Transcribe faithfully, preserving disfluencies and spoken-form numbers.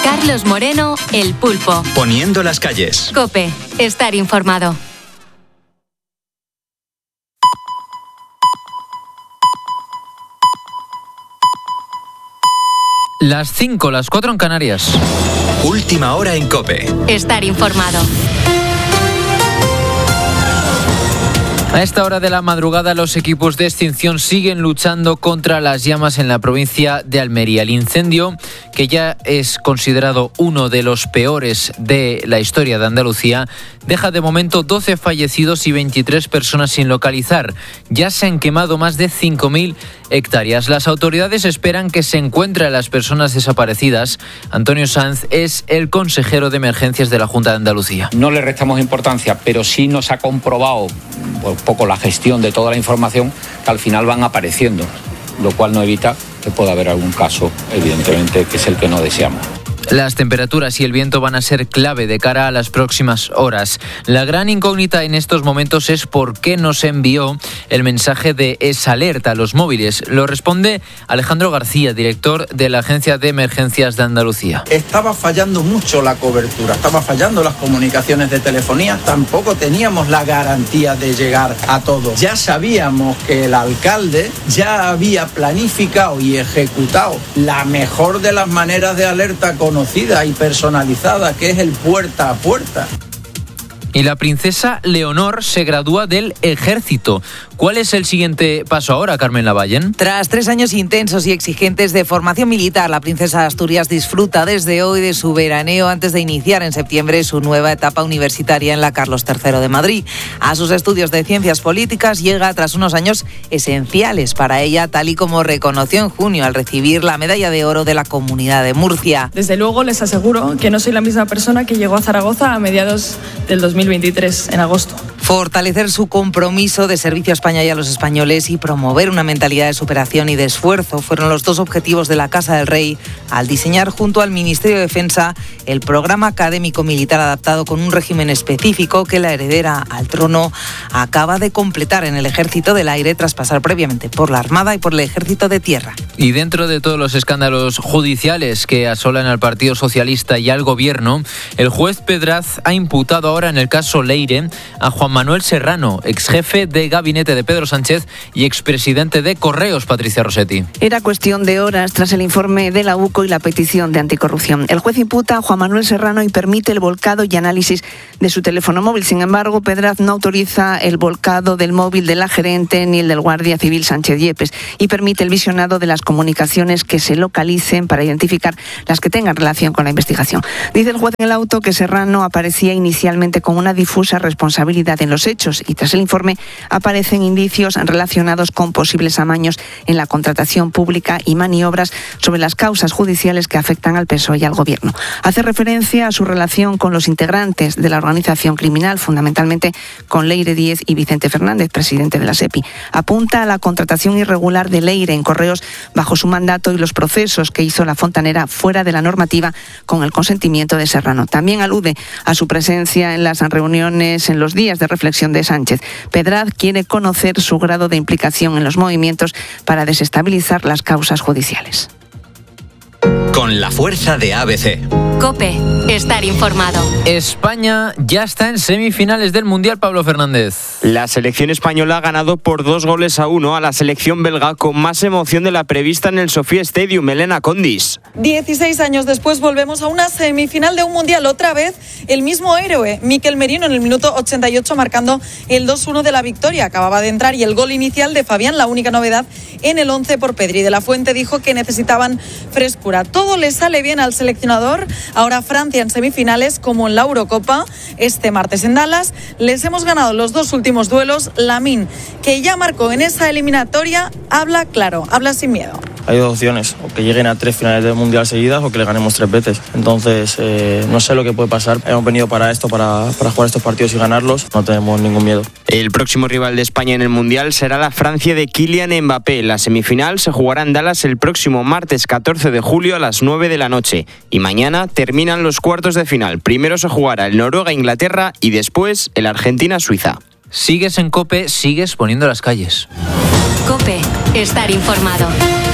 Carlos Moreno, El Pulpo. Poniendo las calles. COPE, estar informado. Las cinco, las cuatro en Canarias. Última hora en COPE. Estar informado. A esta hora de la madrugada, los equipos de extinción siguen luchando contra las llamas en la provincia de Almería. El incendio, que ya es considerado uno de los peores de la historia de Andalucía, deja de momento doce fallecidos y veintitrés personas sin localizar. Ya se han quemado más de cinco mil hectáreas. Las autoridades esperan que se encuentren a las personas desaparecidas. Antonio Sanz es el consejero de emergencias de la Junta de Andalucía. No le restamos importancia, pero sí nos ha comprobado un poco la gestión de toda la información que al final van apareciendo, lo cual no evita que pueda haber algún caso, evidentemente, que es el que no deseamos. Las temperaturas y el viento van a ser clave de cara a las próximas horas. La gran incógnita en estos momentos es por qué no se envió el mensaje de esa alerta a los móviles. Lo responde Alejandro García, director de la Agencia de Emergencias de Andalucía. Estaba fallando mucho la cobertura, estaba fallando las comunicaciones de telefonía, tampoco teníamos la garantía de llegar a todos. Ya sabíamos que el alcalde ya había planificado y ejecutado la mejor de las maneras de alerta conocida y personalizada, que es el puerta a puerta. Y la princesa Leonor se gradúa del ejército. ¿Cuál es el siguiente paso ahora, Carmen Lavallen? Tras tres años intensos y exigentes de formación militar, la princesa de Asturias disfruta desde hoy de su veraneo antes de iniciar en septiembre su nueva etapa universitaria en la Carlos tercero de Madrid. A sus estudios de ciencias políticas llega tras unos años esenciales para ella, tal y como reconoció en junio al recibir la medalla de oro de la Comunidad de Murcia. Desde luego les aseguro que no soy la misma persona que llegó a Zaragoza a mediados del dos mil veintitrés, en agosto. Fortalecer su compromiso de servicio a España y a los españoles y promover una mentalidad de superación y de esfuerzo fueron los dos objetivos de la Casa del Rey al diseñar junto al Ministerio de Defensa el programa académico militar adaptado con un régimen específico que la heredera al trono acaba de completar en el Ejército del Aire tras pasar previamente por la Armada y por el Ejército de Tierra. Y dentro de todos los escándalos judiciales que asolan al Partido Socialista y al Gobierno, el juez Pedraz ha imputado ahora en el caso Leire a Juan Manuel Serrano, exjefe de gabinete de Pedro Sánchez y expresidente de Correos, Patricia Rossetti. Era cuestión de horas tras el informe de la U C O y la petición de anticorrupción. El juez imputa a Juan Manuel Serrano y permite el volcado y análisis de su teléfono móvil. Sin embargo, Pedraz no autoriza el volcado del móvil de la gerente ni el del guardia civil Sánchez Yepes y permite el visionado de las comunicaciones que se localicen para identificar las que tengan relación con la investigación. Dice el juez en el auto que Serrano aparecía inicialmente con una difusa responsabilidad en los hechos y tras el informe aparecen indicios relacionados con posibles amaños en la contratación pública y maniobras sobre las causas judiciales que afectan al P S O E y al Gobierno. Hace referencia a su relación con los integrantes de la organización criminal, fundamentalmente con Leire Díez y Vicente Fernández, presidente de la SEPI. Apunta a la contratación irregular de Leire en Correos bajo su mandato y los procesos que hizo la fontanera fuera de la normativa con el consentimiento de Serrano. También alude a su presencia en las reuniones en los días de reflexión de Sánchez. Pedraz quiere conocer su grado de implicación en los movimientos para desestabilizar las causas judiciales. Con la fuerza de A B C. COPE, estar informado. España ya está en semifinales del Mundial, Pablo Fernández. La selección española ha ganado por dos goles a uno a la selección belga con más emoción de la prevista en el Sofía Stadium, Elena Condis. dieciséis años después volvemos a una semifinal de un Mundial, otra vez el mismo héroe, Mikel Merino, en el minuto ochenta y ocho marcando el dos uno de la victoria. Acababa de entrar y el gol inicial de Fabián, la única novedad en el once por Pedri. De la Fuente dijo que necesitaban frescura. Todo le sale bien al seleccionador. Ahora Francia en semifinales, como en la Eurocopa, este martes en Dallas. Les hemos ganado los dos últimos duelos. Lamine, que ya marcó en esa eliminatoria, habla claro, habla sin miedo. Hay dos opciones, o que lleguen a tres finales del Mundial seguidas o que le ganemos tres veces. Entonces, eh, no sé lo que puede pasar. Hemos venido para esto, para, para jugar estos partidos y ganarlos. No tenemos ningún miedo. El próximo rival de España en el Mundial será la Francia de Kylian Mbappé. La semifinal se jugará en Dallas el próximo martes catorce de julio a las nueve de la noche. Y mañana terminan los cuartos de final. Primero se jugará el Noruega-Inglaterra y después el Argentina-Suiza. Sigues en COPE, sigues poniendo las calles. COPE, estar informado.